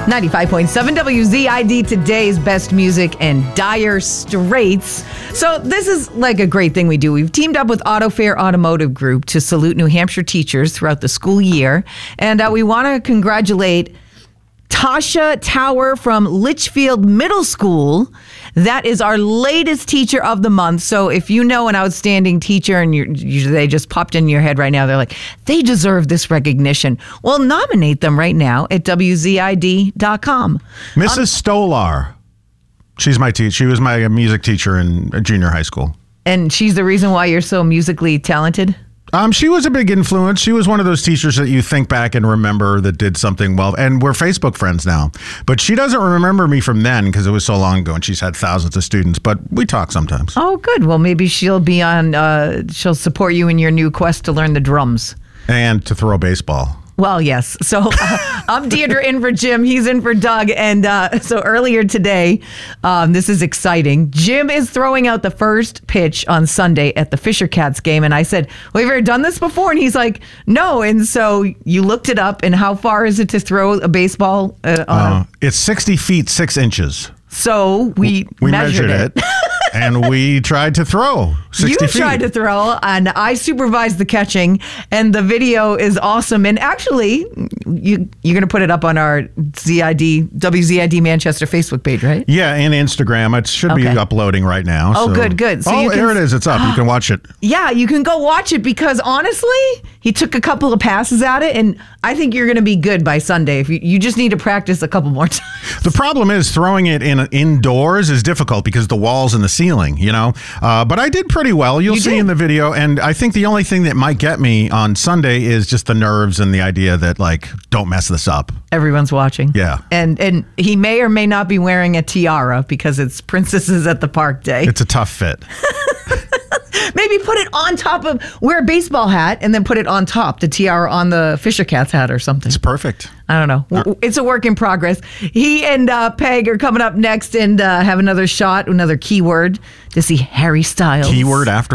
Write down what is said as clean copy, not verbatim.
95.7 WZID, today's best music and Dire Straits. So this is like a great thing we do. We've teamed up with Auto Fair Automotive Group to salute New Hampshire teachers throughout the school year. And we want to congratulate Tasha Tower from Litchfield Middle School. That is our latest teacher of the month. So if you know an outstanding teacher and they just popped in your head right now, they're like, they deserve this recognition. Well, nominate them right now at WZID.com. Mrs. Stolar. She's my teacher. She was my music teacher in junior high school. And she's the reason why you're so musically talented? She was a big influence. She was one of those teachers that you think back and remember that did something well. And we're Facebook friends now. But she doesn't remember me from then because it was so long ago and she's had thousands of students. But we talk sometimes. Oh, good. Well, maybe she'll be on, she'll support you in your new quest to learn the drums. And to throw a baseball. Well, yes. So I'm Deirdre in for Jim. He's in for Doug. And so earlier today, this is exciting. Jim is throwing out the first pitch on Sunday at the Fisher Cats game. And I said, well, have you ever done this before? And he's like, no. And so you looked it up. And how far is it to throw a baseball? It's 60 feet, 6 inches. So we measured it. And we tried to throw 60 feet. You tried to throw, and I supervised the catching, and the video is awesome. And actually, you're going to put it up on our WZID Manchester Facebook page, right? Yeah, and Instagram. It should be uploading right now. Oh, so. Good. So here it is. It's up. You can watch it. Yeah, you can go watch it because honestly, he took a couple of passes at it, and I think you're going to be good by Sunday. If you just need to practice a couple more times. The problem is throwing it indoors is difficult because the walls and the ceiling, you know. But I did pretty well. You'll see in the video. And I think the only thing that might get me on Sunday is just the nerves and the idea that, like, don't mess this up. Everyone's watching. Yeah. And he may or may not be wearing a tiara because it's Princesses at the Park Day. It's a tough fit. Maybe put it on top of, wear a baseball hat and then put it on top, the tiara on the Fisher Cats hat or something. It's perfect. I don't know. It's a work in progress. He and Peg are coming up next and have another shot, another keyword to see Harry Styles. Keyword after